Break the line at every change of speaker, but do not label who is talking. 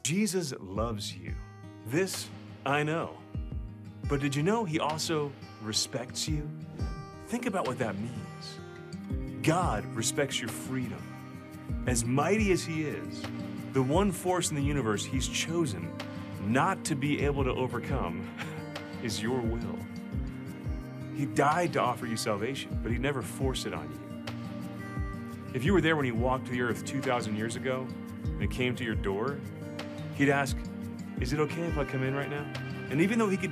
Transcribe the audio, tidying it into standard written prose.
Jesus loves you. This I know. But did you know he also respects you? Think about what that means. God respects your freedom. As mighty as he is, the one force in the universe he's chosen not to be able to overcome is your will. He died to offer you salvation, but he never forced it on you. If you were there when he walked the earth 2,000 years ago and it came to your door, he'd ask, "Is it okay if I come in right now?" And even though he could